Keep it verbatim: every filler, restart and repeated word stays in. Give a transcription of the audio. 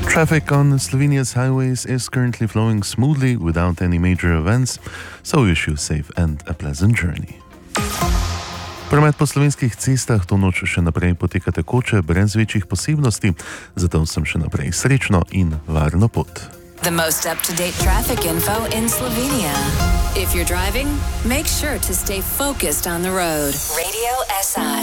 Traffic on Slovenia's highways is currently flowing smoothly without any major events, so wish you safe and a pleasant journey. Promet po slovenskih cestah to noč še naprej poteka tekoče, brez večjih posebnosti, zato sem še naprej srečno in varno pot. The most up-to-date traffic info in Slovenia. If you're driving, make sure to stay focused on the road. Radio S I.